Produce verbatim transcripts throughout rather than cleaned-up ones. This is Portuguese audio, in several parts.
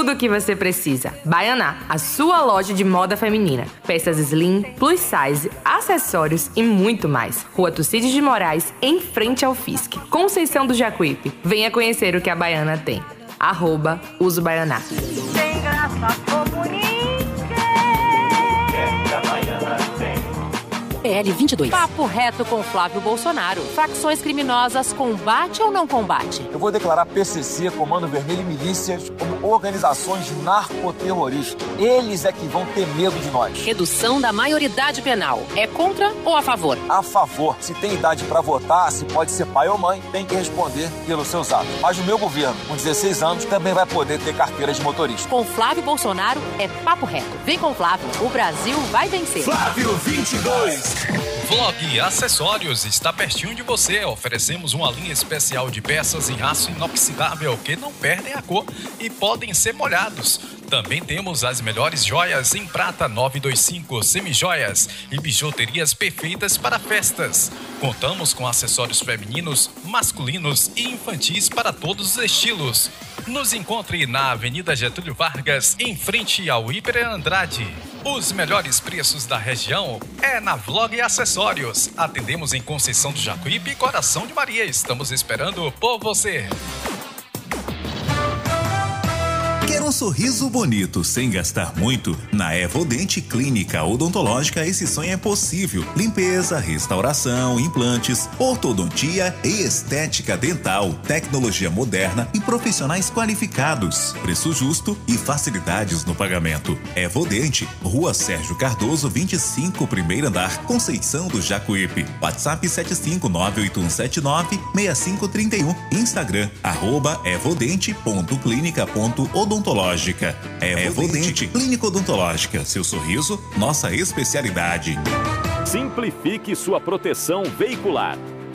tudo o que você precisa. Baianá, a sua loja de moda feminina. Peças slim, plus size, acessórios e muito mais. Rua Tucídides de Moraes, em frente ao F I S C. Conceição do Jacuípe. Venha conhecer o que a Baiana tem. Arroba Uso Baianá. Tem graça como ninguém. Que a Baiana tem. P L vinte e dois. Papo reto com Flávio Bolsonaro. Facções criminosas, combate ou não combate? Eu vou declarar P C C, Comando Vermelho e milícias como organizações narcoterroristas. Eles é que vvão ter medo de nós. Redução da maioridade penal. É contra ou a favor? A favor. Se tem idade para votar, se pode ser pai ou mãe, tem que responder pelos seus atos. Mas o meu governo, com dezesseis anos, também vai poder ter carteira de motorista. Com Flávio Bolsonaro é papo reto. Vem com Flávio. O Brasil vai vencer. Flávio vinte e dois. Vlog Acessórios está pertinho de você. Oferecemos uma linha especial de peças em aço inoxidável que não perdem a cor e podem ser molhados. Também temos as melhores joias em prata novecentos e vinte e cinco, semijoias e bijuterias perfeitas para festas. Contamos com acessórios femininos, masculinos e infantis para todos os estilos. Nos encontre na Avenida Getúlio Vargas, em frente ao Hiper Andrade. Os melhores preços da região é na Vlog Acessórios. Atendemos em Conceição do Jacuípe e Coração de Maria. Estamos esperando por você. Quer um sorriso bonito sem gastar muito? Na Evodente Clínica Odontológica esse sonho é possível. Limpeza, restauração, implantes, ortodontia e estética dental, tecnologia moderna e profissionais qualificados. Preço justo e facilidades no pagamento. Evodente, Rua Sérgio Cardoso, vinte e cinco, primeiro andar, Conceição do Jacuípe. WhatsApp sete cinco nove oito um sete nove seis cinco três um. Instagram, arroba evodente ponto clínica ponto odontológica. Odontológica. Evodente Clínica Odontológica. Seu sorriso, nossa especialidade. Simplifique sua proteção veicular.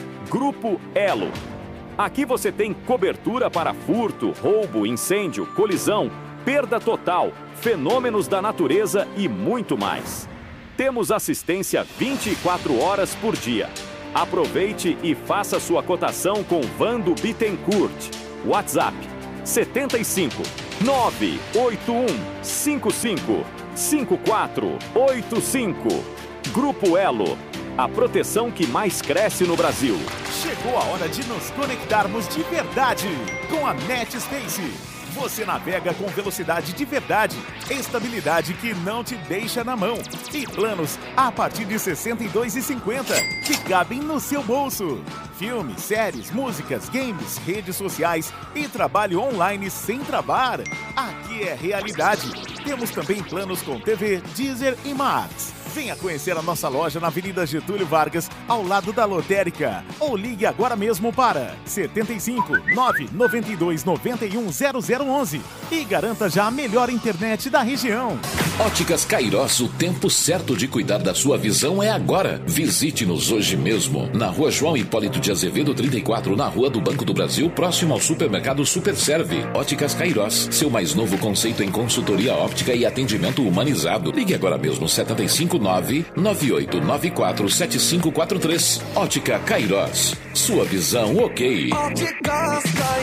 Grupo Elo. Aqui você tem cobertura para furto, roubo, incêndio, colisão, perda total, fenômenos da natureza e muito mais. Temos assistência vinte e quatro horas por dia. Aproveite e faça sua cotação com Vando Bittencourt. WhatsApp setenta e cinco, nove oito um cinco cinco, cinco quatro oito cinco. Grupo Elo, a proteção que mais cresce no Brasil. Chegou a hora de nos conectarmos de verdade com a NetSpace. Você navega com velocidade de verdade, estabilidade que não te deixa na mão e planos a partir de sessenta e dois reais e cinquenta centavos que cabem no seu bolso. Filmes, séries, músicas, games, redes sociais e trabalho online sem travar. Aqui é realidade. Temos também planos com T V, Deezer e Max. Venha conhecer a nossa loja na Avenida Getúlio Vargas, ao lado da lotérica. Ou ligue agora mesmo para setenta e cinco, nove nove dois, nove um zero zero onze e garanta já a melhor internet da região. Óticas Cairós, o tempo certo de cuidar da sua visão é agora. Visite-nos hoje mesmo, na Rua João Hipólito de Azevedo trinta e quatro, na Rua do Banco do Brasil, próximo ao supermercado Superserve. Óticas Cairós, seu mais novo conceito em consultoria óptica e atendimento humanizado. Ligue agora mesmo, setenta e cinco, nove nove oito nove quatro sete cinco quatro três. Ótica Cairós, sua visão ok. Óticas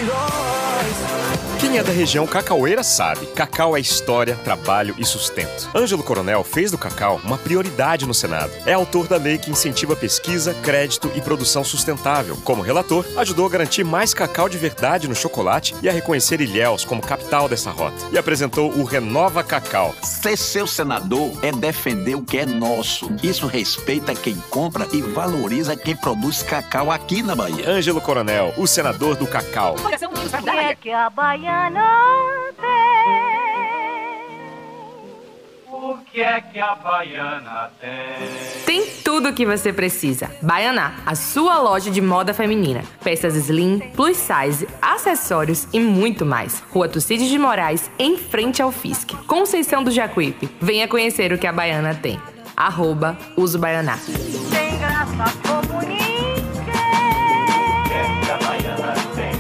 Cairós. Quem é da região cacaueira sabe, cacau é história, trabalho e sustento. Ângelo Coronel fez do cacau uma prioridade no Senado. É autor da lei que incentiva pesquisa, crédito e produção sustentável. Como relator, ajudou a garantir mais cacau de verdade no chocolate e a reconhecer Ilhéus como capital dessa rota. E apresentou o Renova Cacau. Ser seu senador é defender o que é nosso. Isso respeita quem compra e valoriza quem produz cacau aqui na Bahia. Ângelo Coronel, o senador do cacau. O que é que a Baiana tem? O que é que a Baiana tem? Tem tudo o que você precisa. Baianá, a sua loja de moda feminina. Peças slim, plus size, acessórios e muito mais. Rua Tucídides de Moraes, em frente ao F I S C. Conceição do Jacuípe. Venha conhecer o que a Baiana tem. Arroba Uso Baianá. Tem graça como ninguém. Que a Baiana tem.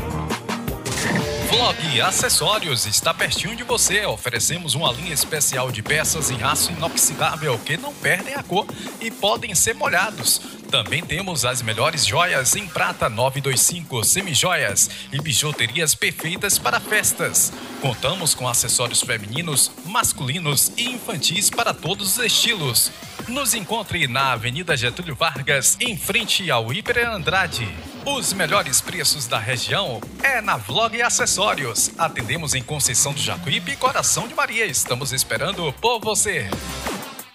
Vlog Acessórios está pertinho de você. Oferecemos uma linha especial de peças em aço inoxidável que não perdem a cor e podem ser molhados. Também temos as melhores joias em prata novecentos e vinte e cinco, semijoias e bijuterias perfeitas para festas. Contamos com acessórios femininos, masculinos e infantis para todos os estilos. Nos encontre na Avenida Getúlio Vargas, em frente ao Hiper Andrade. Os melhores preços da região é na Vlog Acessórios. Atendemos em Conceição do Jacuípe e Coração de Maria. Estamos esperando por você.